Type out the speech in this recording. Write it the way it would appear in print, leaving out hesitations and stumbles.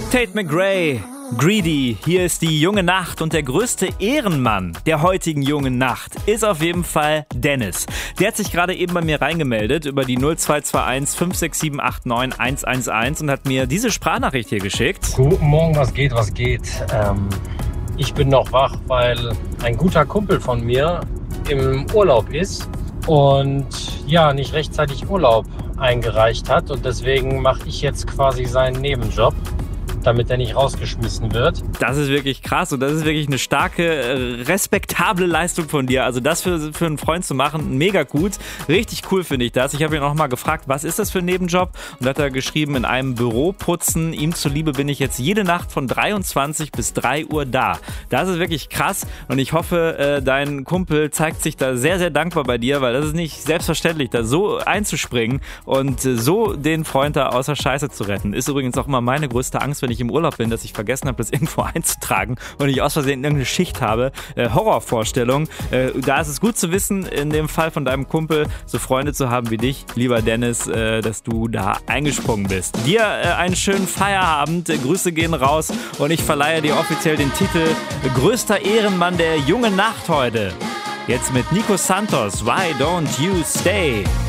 Tate McRae, Greedy, hier ist die junge Nacht und der größte Ehrenmann der heutigen jungen Nacht ist auf jeden Fall Dennis. Der hat sich gerade eben bei mir reingemeldet über die 0221 56789 111 und hat mir diese Sprachnachricht hier geschickt. Guten Morgen, was geht? Ich bin noch wach, weil ein guter Kumpel von mir im Urlaub ist und ja, nicht rechtzeitig Urlaub eingereicht hat und deswegen mache ich jetzt quasi seinen Nebenjob, damit er nicht rausgeschmissen wird. Das ist wirklich krass und das ist wirklich eine starke, respektable Leistung von dir. Also das für einen Freund zu machen, mega gut. Richtig cool finde ich das. Ich habe ihn auch mal gefragt, was ist das für ein Nebenjob? Und da hat er geschrieben, in einem Büro putzen. Ihm zuliebe bin ich jetzt jede Nacht von 23 bis 3 Uhr da. Das ist wirklich krass und ich hoffe, dein Kumpel zeigt sich da sehr, sehr dankbar bei dir, weil das ist nicht selbstverständlich, da so einzuspringen und so den Freund da außer Scheiße zu retten. Ist übrigens auch immer meine größte Angst, wenn ich im Urlaub bin, dass ich vergessen habe, das irgendwo einzutragen und ich aus Versehen irgendeine Schicht habe. Horrorvorstellung. Da ist es gut zu wissen, in dem Fall von deinem Kumpel, so Freunde zu haben wie dich, lieber Dennis, dass du da eingesprungen bist. Dir einen schönen Feierabend. Grüße gehen raus und ich verleihe dir offiziell den Titel größter Ehrenmann der jungen Nacht heute. Jetzt mit Nico Santos, Why Don't You Stay?